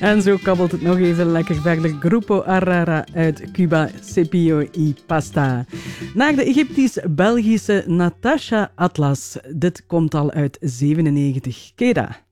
En zo kabbelt het nog even lekker verder. Grupo Arrara uit Cuba, Cepillo y Pasta. Naar de Egyptisch-Belgische Natasha Atlas. Dit komt al uit 97. Keda.